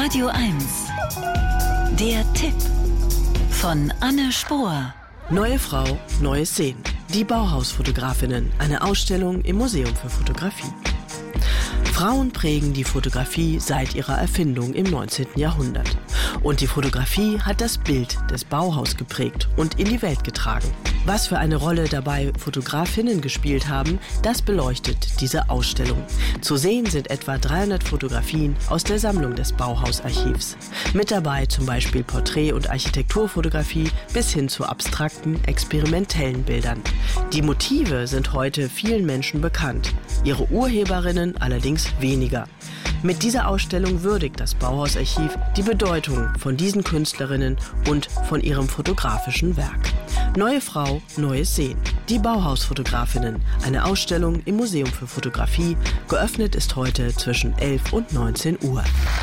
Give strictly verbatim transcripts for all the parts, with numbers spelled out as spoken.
Radio eins. Der Tipp von Anne Spohr. Neue Frau, neues Sehen. Die Bauhausfotografinnen. Eine Ausstellung im Museum für Fotografie. Frauen prägen die Fotografie seit ihrer Erfindung im neunzehnten Jahrhundert. Und die Fotografie hat das Bild des Bauhaus geprägt und in die Welt getragen. Was für eine Rolle dabei Fotografinnen gespielt haben, das beleuchtet diese Ausstellung. Zu sehen sind etwa dreihundert Fotografien aus der Sammlung des Bauhausarchivs. Mit dabei zum Beispiel Porträt- und Architekturfotografie bis hin zu abstrakten, experimentellen Bildern. Die Motive sind heute vielen Menschen bekannt, ihre Urheberinnen allerdings weniger. Mit dieser Ausstellung würdigt das Bauhausarchiv die Bedeutung von diesen Künstlerinnen und von ihrem fotografischen Werk. Neue Frau, neues Sehen. Die Bauhausfotografinnen. Eine Ausstellung im Museum für Fotografie. Geöffnet ist heute zwischen elf und neunzehn Uhr.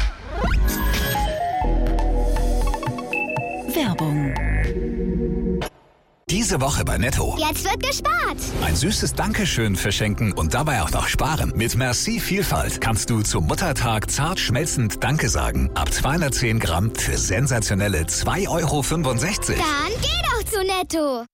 Werbung. Diese Woche bei Netto. Jetzt wird gespart. Ein süßes Dankeschön verschenken und dabei auch noch sparen. Mit Merci Vielfalt kannst du zum Muttertag zart schmelzend Danke sagen. Ab zweihundertzehn Gramm für sensationelle zwei Euro fünfundsechzig. Dann geh doch zu Netto.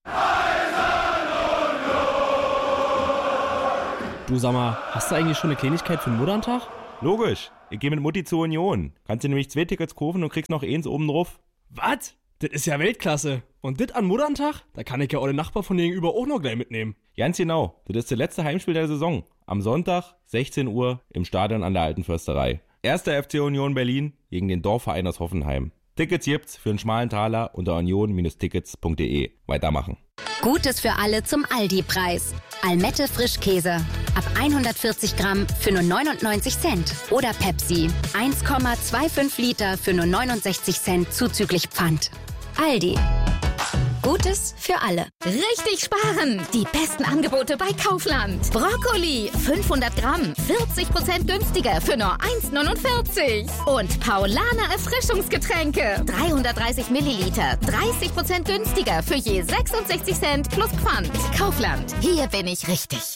Du, sag mal, hast du eigentlich schon eine Kleinigkeit für den Mutterntag? Logisch. Ich gehe mit Mutti zur Union. Kannst du nämlich zwei Tickets kaufen und kriegst noch eins oben drauf. Was? Das ist ja Weltklasse. Und das an Mutterntag? Da kann ich ja auch den Nachbar von gegenüber auch noch gleich mitnehmen. Ganz genau. Das ist das letzte Heimspiel der Saison. Am Sonntag, sechzehn Uhr, im Stadion an der Alten Försterei. Erster F C Union Berlin gegen den Dorfverein aus Hoffenheim. Tickets gibt's für einen schmalen Taler unter union Tickets punkt de. Weitermachen. Gutes für alle zum Aldi-Preis. Almette Frischkäse. Ab hundertvierzig Gramm für nur neunundneunzig Cent. Oder Pepsi. eins Komma fünfundzwanzig Liter für nur neunundsechzig Cent zuzüglich Pfand. Aldi. Gutes für alle. Richtig sparen! Die besten Angebote bei Kaufland. Brokkoli, fünfhundert Gramm, vierzig Prozent günstiger für nur eins neunundvierzig. Und Paulaner Erfrischungsgetränke, dreihundertdreißig Milliliter, dreißig Prozent günstiger für je sechsundsechzig Cent plus Pfand. Kaufland, hier bin ich richtig.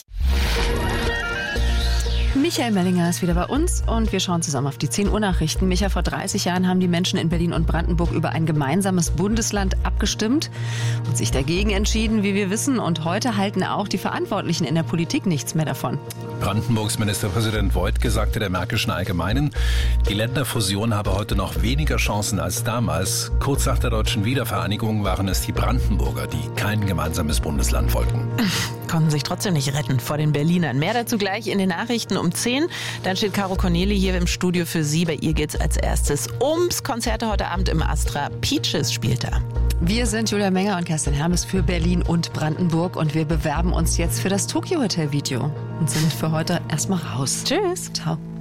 Michael Mellinger ist wieder bei uns und wir schauen zusammen auf die zehn Uhr Nachrichten. Micha, vor dreißig Jahren haben die Menschen in Berlin und Brandenburg über ein gemeinsames Bundesland abgestimmt und sich dagegen entschieden, wie wir wissen. Und heute halten auch die Verantwortlichen in der Politik nichts mehr davon. Brandenburgs Ministerpräsident Woidke sagte der Märkischen Allgemeinen, die Länderfusion habe heute noch weniger Chancen als damals. Kurz nach der deutschen Wiedervereinigung waren es die Brandenburger, die kein gemeinsames Bundesland wollten. Konnten sich trotzdem nicht retten vor den Berlinern. Mehr dazu gleich in den Nachrichten um zehn. Dann steht Caro Corneli hier im Studio für Sie. Bei ihr geht es als erstes ums Konzerte heute Abend im Astra. Peaches spielt da. Wir sind Julia Menger und Kerstin Hermes für Berlin und Brandenburg und wir bewerben uns jetzt für das Tokyo Hotel Video und sind für heute erstmal raus. Tschüss. Ciao.